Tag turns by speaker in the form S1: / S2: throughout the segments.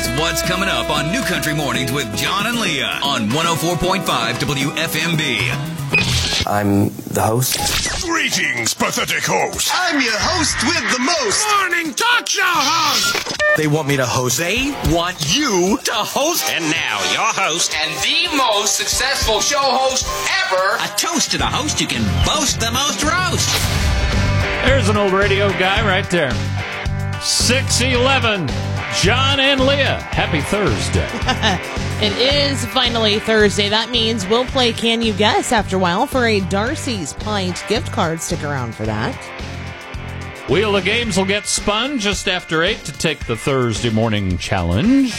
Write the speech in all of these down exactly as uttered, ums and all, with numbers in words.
S1: what's coming up on New Country Mornings with John and Leah on one oh four point five W F M B.
S2: I'm the host.
S3: Greetings, pathetic host.
S4: I'm your host with the most.
S3: Morning talk show host.
S5: They want me to host. They want you to host.
S6: And now, your host
S7: and the most successful show host ever.
S6: A toast to the host you can boast the most roast.
S8: There's an old radio guy right there. six eleven, John and Leah. Happy Thursday.
S9: It is finally Thursday. That means we'll play Can You Guess after a while for a Darcy's Pint gift card. Stick around for that.
S8: Wheel of Games will get spun just after eight to take the Thursday morning challenge.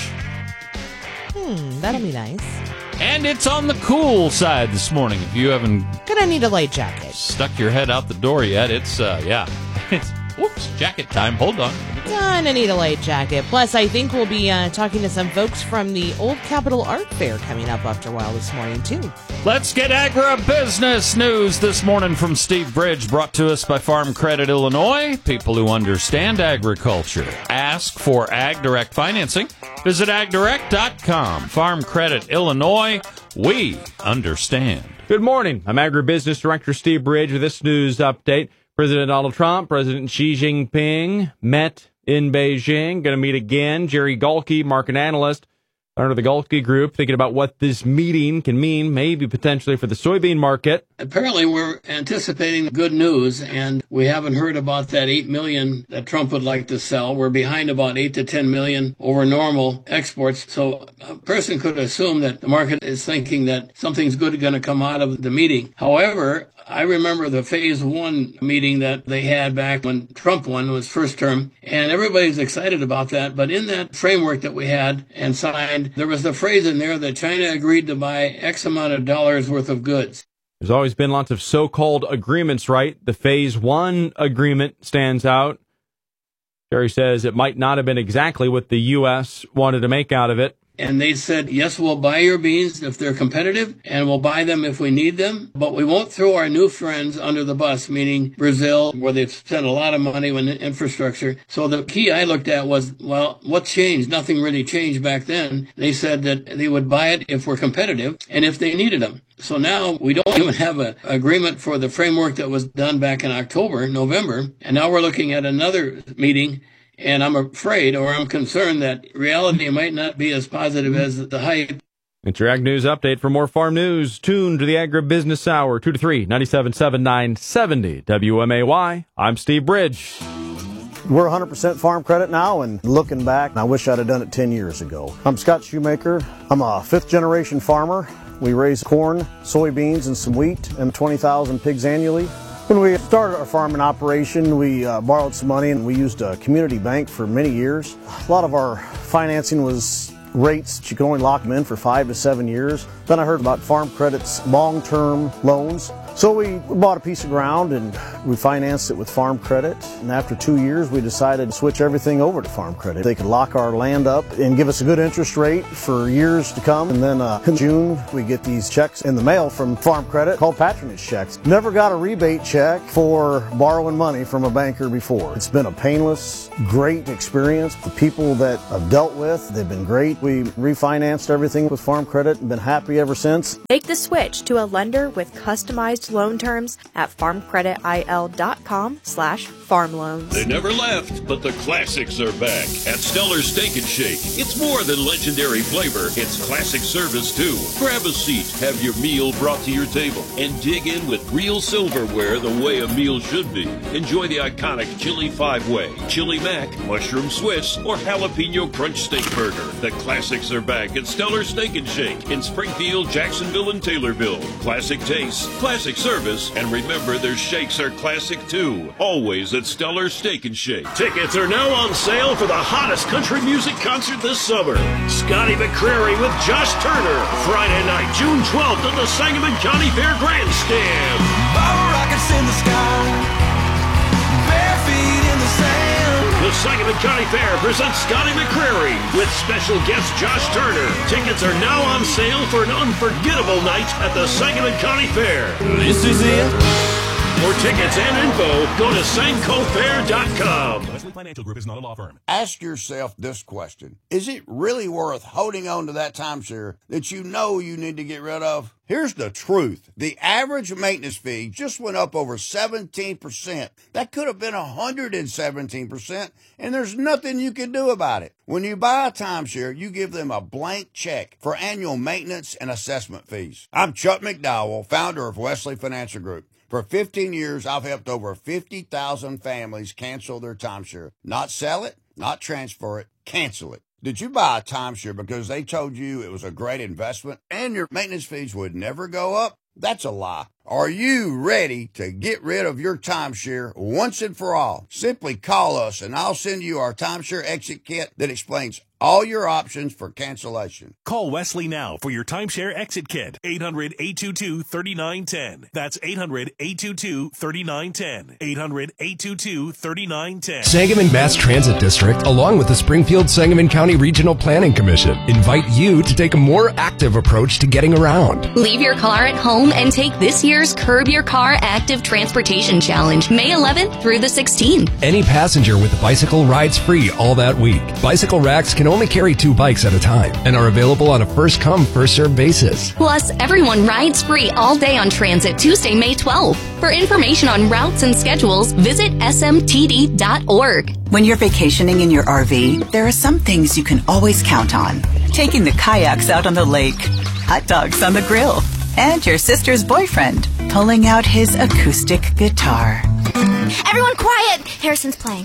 S9: Hmm, that'll be nice.
S8: And it's on the cool side this morning. If you haven't
S9: Gonna need a light jacket.
S8: stuck your head out the door yet, it's, uh, yeah. It's, whoops, jacket time. Hold on.
S9: Gonna need a light jacket. Plus, I think we'll be uh, talking to some folks from the Old Capitol Art Fair coming up after a while this morning, too.
S8: Let's get agribusiness news this morning from Steve Bridge, brought to us by Farm Credit Illinois. People who understand agriculture. Ask for Ag Direct financing. Visit ag direct dot com. Farm Credit Illinois. We understand.
S10: Good morning. I'm Agribusiness Director Steve Bridge with this news update. President Donald Trump, President Xi Jinping met in Beijing. Going to meet again. Jerry Galke, market analyst under the Galke Group, thinking about what this meeting can mean, maybe potentially for the soybean market.
S11: Apparently, we're anticipating good news, and we haven't heard about that eight million that Trump would like to sell. We're behind about eight to ten million over normal exports. So a person could assume that the market is thinking that something's good going to come out of the meeting. However, I remember the phase one meeting that they had back when Trump won was first term, and everybody's excited about that. But in that framework that we had and signed, there was the phrase in there that China agreed to buy X amount of dollars worth of goods.
S10: There's always been lots of so-called agreements, right? The phase one agreement stands out. Jerry says it might not have been exactly what the U S wanted to make out of it.
S11: And they said, yes, we'll buy your beans if they're competitive, and we'll buy them if we need them, but we won't throw our new friends under the bus, meaning Brazil, where they've spent a lot of money on infrastructure. So the key I looked at was, well, what changed? Nothing really changed back then. They said that they would buy it if we're competitive and if they needed them. So now we don't even have an agreement for the framework that was done back in October, November, and now we're looking at another meeting. And I'm afraid, or I'm concerned, that reality might not be as positive as the hype.
S10: It's your Ag News Update. For more farm news, tune to the Agribusiness Hour, two to three, ninety-seven point seven, nine seventy W M A Y. I'm Steve Bridge.
S12: We're one hundred percent farm credit now, and looking back, I wish I'd have done it ten years ago. I'm Scott Shoemaker. I'm a fifth-generation farmer. We raise corn, soybeans, and some wheat, and twenty thousand pigs annually. When we started our farming operation, we uh, borrowed some money, and we used a community bank for many years. A lot of our financing was rates that you could only lock them in for five to seven years. Then I heard about Farm Credit's long-term loans. So we bought a piece of ground and we financed it with Farm Credit. And after two years, we decided to switch everything over to Farm Credit. They could lock our land up and give us a good interest rate for years to come. And then uh, in June, we get these checks in the mail from Farm Credit called patronage checks. Never got a rebate check for borrowing money from a banker before. It's been a painless, great experience. The people that I've dealt with, they've been great. We refinanced everything with Farm Credit and been happy ever since.
S13: Make the switch to a lender with customized loan terms at farmcreditil.com slash farm loans.
S3: They never left, but the classics are back at Stellar Steak and Shake. It's more than legendary flavor, it's classic service too. Grab a seat, have your meal brought to your table, and dig in with real silverware the way a meal should be. Enjoy the iconic Chili Five-Way, Chili Mac, Mushroom Swiss, or Jalapeno Crunch Steak Burger. The classics are back at Stellar Steak and Shake in Springfield, Jacksonville, and Taylorville. Classic taste, classic service, and remember their shakes are classic too. Always at Stellar Steak and Shake. Tickets are now on sale for the hottest country music concert this summer. Scotty McCreery with Josh Turner. Friday night, June twelfth at the Sangamon County Fair Grandstand.
S14: Bottle rockets in the sky, bare feet in the sand.
S3: The Sangamon County Fair presents Scotty McCreery with special guest Josh Turner. Tickets are now on sale for an unforgettable night at the Sangamon County Fair.
S14: This is it.
S3: For tickets and info, go to Sanko Fair dot com.
S15: Wesley Financial Group is not a law firm.
S16: Ask yourself this question. Is it really worth holding on to that timeshare that you know you need to get rid of? Here's the truth. The average maintenance fee just went up over seventeen percent. That could have been one hundred seventeen percent, and there's nothing you can do about it. When you buy a timeshare, you give them a blank check for annual maintenance and assessment fees. I'm Chuck McDowell, founder of Wesley Financial Group. For fifteen years, I've helped over fifty thousand families cancel their timeshare. Not sell it, not transfer it, cancel it. Did you buy a timeshare because they told you it was a great investment and your maintenance fees would never go up? That's a lie. Are you ready to get rid of your timeshare once and for all? Simply call us and I'll send you our timeshare exit kit that explains all your options for cancellation.
S15: Call Wesley now for your timeshare exit kit. eight hundred, eight two two, three nine one zero. That's eight hundred, eight two two, three nine one zero. eight hundred, eight two two, three nine one zero.
S17: Sangamon Mass Transit District, along with the Springfield Sangamon County Regional Planning Commission, invite you to take a more active approach to getting around.
S18: Leave your car at home and take this year's Curb Your Car Active Transportation Challenge, May eleventh through the sixteenth.
S17: Any passenger with a bicycle rides free all that week. Bicycle racks can only carry two bikes at a time and are available on a first-come, first-served basis.
S18: Plus, everyone rides free all day on transit Tuesday, May twelfth. For information on routes and schedules, visit S M T D dot org.
S19: When you're vacationing in your R V, there are some things you can always count on. Taking the kayaks out on the lake, hot dogs on the grill, and your sister's boyfriend pulling out his acoustic guitar.
S20: Everyone quiet! Harrison's playing.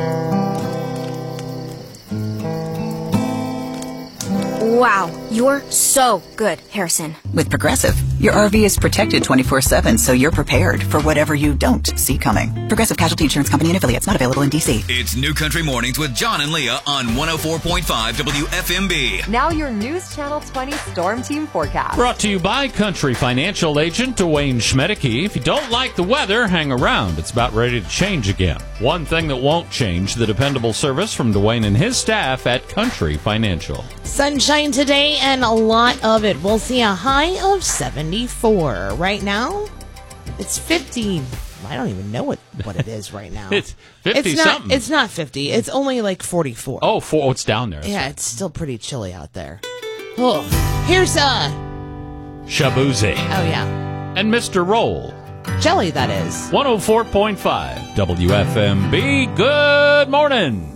S20: Wow, you're so good, Harrison.
S19: With Progressive, your R V is protected twenty-four seven, so you're prepared for whatever you don't see coming. Progressive Casualty Insurance Company and affiliates, not available in D C.
S1: It's New Country Mornings with John and Leah on one oh four point five W F M B.
S21: Now your News Channel twenty Storm Team forecast.
S8: Brought to you by Country Financial Agent Dwayne Schmedeke. If you don't like the weather, hang around. It's about ready to change again. One thing that won't change, the dependable service from Dwayne and his staff at Country Financial.
S9: Sunshine today and a lot of it. We'll see a high of seventy-four. Right now, it's fifty. I don't even know what, what it is right now.
S8: It's fifty
S9: it's not,
S8: something.
S9: It's not fifty. It's only like forty-four.
S8: Oh, four, oh, it's down there.
S9: Yeah, it's still pretty chilly out there. Oh, here's uh
S8: Shabuzi.
S9: Oh yeah.
S8: And Mister Roll.
S9: Jelly, that is.
S8: one oh four point five W F M B. Good morning.